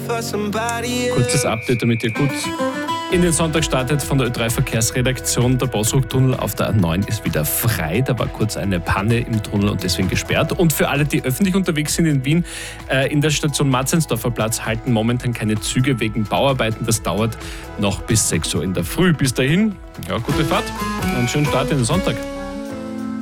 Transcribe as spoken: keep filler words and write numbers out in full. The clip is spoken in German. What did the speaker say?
Kurzes Update, damit ihr gut in den Sonntag startet von der Ö drei Verkehrsredaktion. Der Bosruck-Tunnel auf der A neun ist wieder frei. Da war kurz eine Panne im Tunnel und deswegen gesperrt. Und für alle, die öffentlich unterwegs sind in Wien, äh, in der Station Matzensdorfer Platz halten momentan keine Züge wegen Bauarbeiten. Das dauert noch bis sechs Uhr in der Früh. Bis dahin, ja, gute Fahrt und schönen Start in den Sonntag.